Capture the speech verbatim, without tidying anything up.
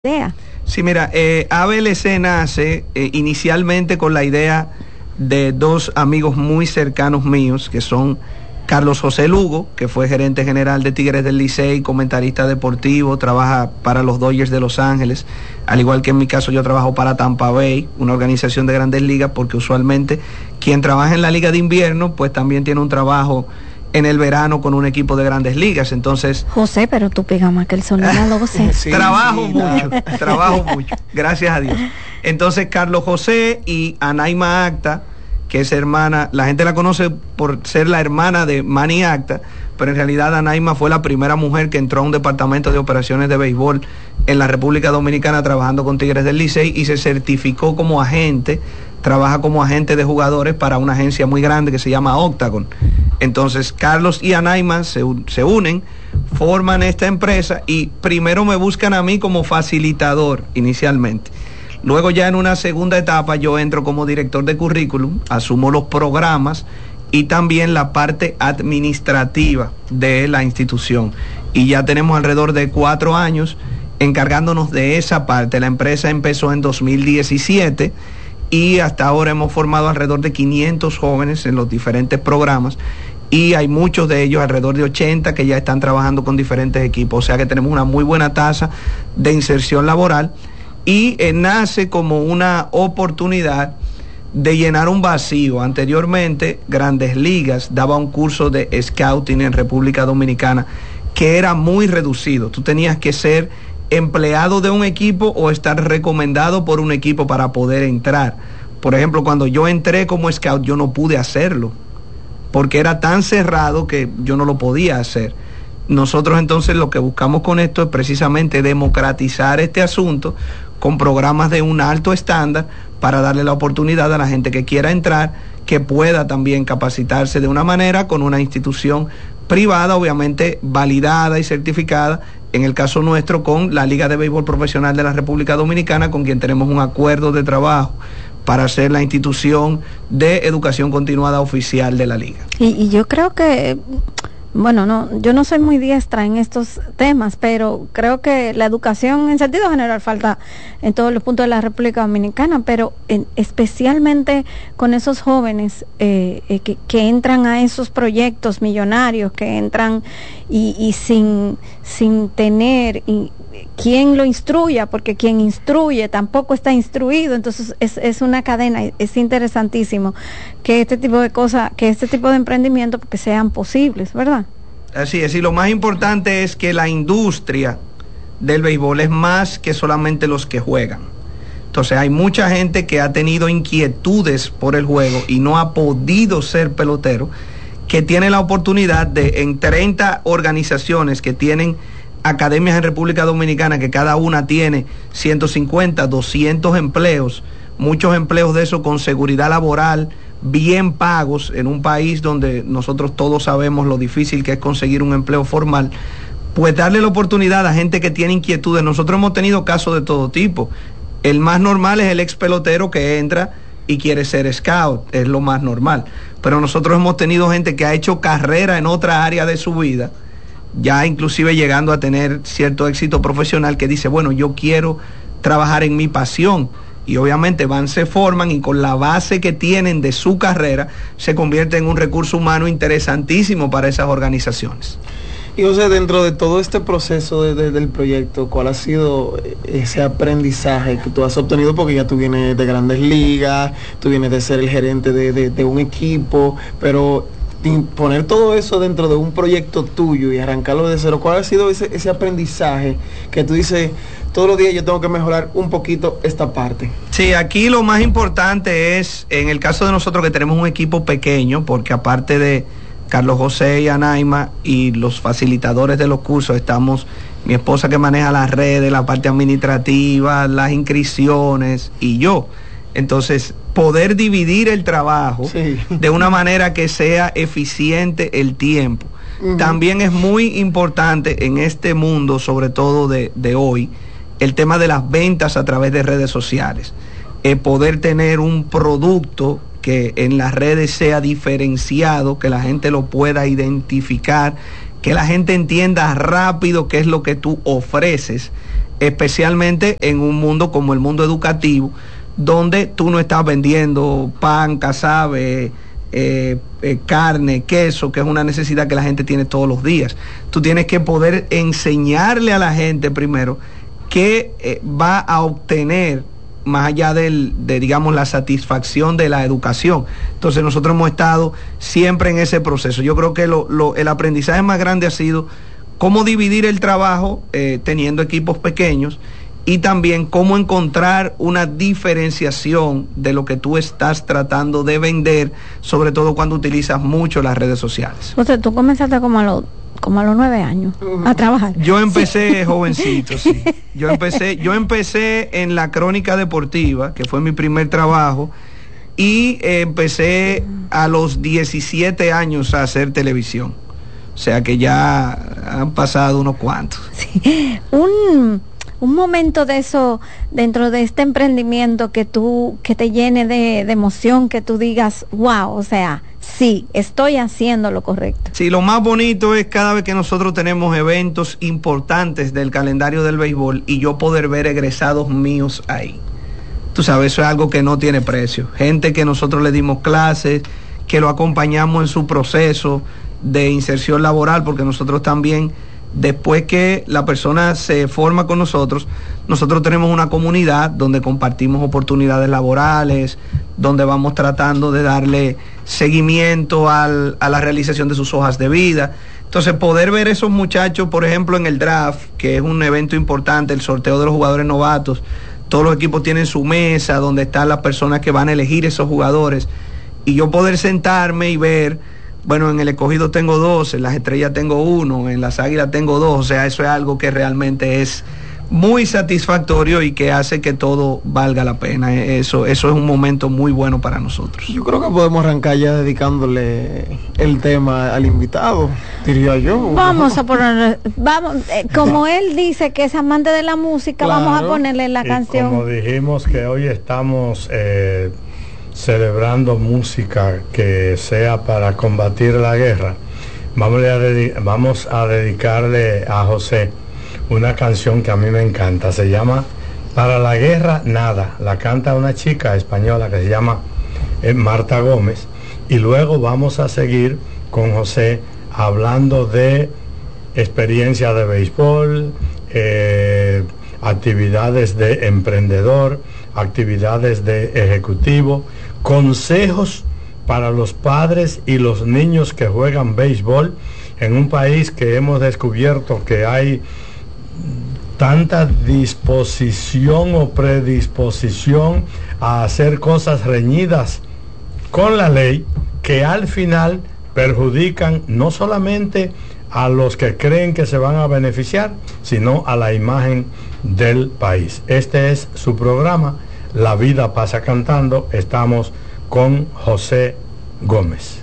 idea. Sí, mira, eh, A B L C nace eh, inicialmente con la idea de dos amigos muy cercanos míos, que son Carlos José Lugo, que fue gerente general de Tigres del Licey, comentarista deportivo, trabaja para los Dodgers de Los Ángeles, al igual que en mi caso yo trabajo para Tampa Bay, una organización de Grandes Ligas, porque usualmente quien trabaja en la Liga de Invierno, pues también tiene un trabajo en el verano con un equipo de Grandes Ligas. Entonces, José, pero tú pegas más que el sol, ¿no, José? Sí, trabajo sí, mucho, no. trabajo mucho, gracias a Dios. Entonces, Carlos José y Anaima Acta, que es hermana, la gente la conoce por ser la hermana de Manny Acta, pero en realidad Anaima fue la primera mujer que entró a un departamento de operaciones de béisbol en la República Dominicana trabajando con Tigres del Licey y se certificó como agente, trabaja como agente de jugadores para una agencia muy grande que se llama Octagon. Entonces Carlos y Anaima se, se unen, forman esta empresa y primero me buscan a mí como facilitador inicialmente. Luego ya en una segunda etapa yo entro como director de currículum, asumo los programas y también la parte administrativa de la institución. Y ya tenemos alrededor de cuatro años encargándonos de esa parte. La empresa empezó en dos mil diecisiete y hasta ahora hemos formado alrededor de quinientos jóvenes en los diferentes programas y hay muchos de ellos, alrededor de ochenta, que ya están trabajando con diferentes equipos. O sea que tenemos una muy buena tasa de inserción laboral. Y eh, nace como una oportunidad de llenar un vacío. Anteriormente, Grandes Ligas daba un curso de scouting en República Dominicana que era muy reducido. Tú tenías que ser empleado de un equipo o estar recomendado por un equipo para poder entrar. Por ejemplo, cuando yo entré como scout, yo no pude hacerlo, porque era tan cerrado que yo no lo podía hacer. Nosotros entonces lo que buscamos con esto es precisamente democratizar este asunto con programas de un alto estándar para darle la oportunidad a la gente que quiera entrar, que pueda también capacitarse de una manera con una institución privada, obviamente validada y certificada, en el caso nuestro con la Liga de Béisbol Profesional de la República Dominicana, con quien tenemos un acuerdo de trabajo para ser la institución de educación continuada oficial de la Liga. Y, y yo creo que... Bueno, no, yo no soy muy diestra en estos temas, pero creo que la educación en sentido general falta en todos los puntos de la República Dominicana, pero en, especialmente con esos jóvenes eh, eh, que, que entran a esos proyectos millonarios, que entran y, y sin, sin tener y, quien lo instruya, porque quien instruye tampoco está instruido, entonces es, es una cadena. Es interesantísimo que este tipo de cosas, que este tipo de emprendimientos porque sean posibles, ¿verdad? Así es, y lo más importante es que la industria del béisbol es más que solamente los que juegan. Entonces hay mucha gente que ha tenido inquietudes por el juego y no ha podido ser pelotero, que tiene la oportunidad de, en treinta organizaciones que tienen academias en República Dominicana, que cada una tiene ciento cincuenta, doscientos empleos, muchos empleos de eso con seguridad laboral, bien pagos, en un país donde nosotros todos sabemos lo difícil que es conseguir un empleo formal, pues darle la oportunidad a gente que tiene inquietudes. Nosotros hemos tenido casos de todo tipo. El más normal es el ex pelotero que entra y quiere ser scout, es lo más normal. Pero nosotros hemos tenido gente que ha hecho carrera en otra área de su vida, ya inclusive llegando a tener cierto éxito profesional, que dice, bueno, yo quiero trabajar en mi pasión, y obviamente van, se forman y con la base que tienen de su carrera se convierte en un recurso humano interesantísimo para esas organizaciones. Y José, dentro de todo este proceso de, de, del proyecto, ¿cuál ha sido ese aprendizaje que tú has obtenido? Porque ya tú vienes de Grandes Ligas, tú vienes de ser el gerente de, de, de un equipo, pero poner todo eso dentro de un proyecto tuyo y arrancarlo de cero, ¿cuál ha sido ese, ese aprendizaje que tú dices, todos los días yo tengo que mejorar un poquito esta parte? Sí, aquí lo más importante es, en el caso de nosotros que tenemos un equipo pequeño, porque aparte de Carlos José y Anaima y los facilitadores de los cursos, estamos mi esposa que maneja las redes, la parte administrativa, las inscripciones y yo. Entonces, poder dividir el trabajo sí. de una manera que sea eficiente el tiempo. Uh-huh. También es muy importante en este mundo, sobre todo de, de hoy, el tema de las ventas a través de redes sociales. Eh, poder tener un producto que en las redes sea diferenciado, que la gente lo pueda identificar, que la gente entienda rápido qué es lo que tú ofreces. especialmente en un mundo como el mundo educativo, donde tú no estás vendiendo pan, casabe, eh, eh, carne, queso, que es una necesidad que la gente tiene todos los días. Tú tienes que poder enseñarle a la gente primero que eh, va a obtener más allá del, de, digamos, la satisfacción de la educación. Entonces nosotros hemos estado siempre en ese proceso. Yo creo que lo, lo, el aprendizaje más grande ha sido cómo dividir el trabajo eh, teniendo equipos pequeños, y también cómo encontrar una diferenciación de lo que tú estás tratando de vender, sobre todo cuando utilizas mucho las redes sociales. O sea, tú comenzaste como a los como a los nueve años a trabajar. Yo empecé sí. jovencito, sí. Yo empecé, yo empecé en la Crónica Deportiva, que fue mi primer trabajo, y eh, empecé a los diecisiete años a hacer televisión. O sea que ya han pasado unos cuantos. Sí. Un un momento de eso dentro de este emprendimiento que tú, que te llene de, de emoción, que tú digas, wow, o sea, sí, estoy haciendo lo correcto. Sí, lo más bonito es cada vez que nosotros tenemos eventos importantes del calendario del béisbol y yo poder ver egresados míos ahí. Tú sabes, eso es algo que no tiene precio. Gente que nosotros le dimos clases, que lo acompañamos en su proceso de inserción laboral, porque nosotros también, después que la persona se forma con nosotros, nosotros tenemos una comunidad donde compartimos oportunidades laborales, donde vamos tratando de darle seguimiento al, a la realización de sus hojas de vida. Entonces, poder ver esos muchachos, por ejemplo, en el draft, que es un evento importante, el sorteo de los jugadores novatos, todos los equipos tienen su mesa donde están las personas que van a elegir esos jugadores, y yo poder sentarme y ver, bueno, en el Escogido tengo dos, en las Estrellas tengo uno, en las Águilas tengo dos. O sea, eso es algo que realmente es muy satisfactorio y que hace que todo valga la pena. Eso, eso es un momento muy bueno para nosotros. Yo creo que podemos arrancar ya dedicándole el tema al invitado, diría yo. Vamos a poner, vamos, eh, como él dice que es amante de la música, claro, vamos a ponerle la y canción. Como dijimos que hoy estamos eh, celebrando música que sea para combatir la guerra, vamos a, dedi- vamos a dedicarle a José una canción que a mí me encanta. Se llama Para la Guerra Nada. La canta una chica española que se llama eh, Marta Gómez, y luego vamos a seguir con José hablando de experiencia de béisbol, eh, actividades de emprendedor, actividades de ejecutivo, consejos para los padres y los niños que juegan béisbol en un país que hemos descubierto que hay tanta disposición o predisposición a hacer cosas reñidas con la ley, que al final perjudican no solamente a los que creen que se van a beneficiar, sino a la imagen del país. Este es su programa, La Vida Pasa Cantando. Estamos con José Gómez.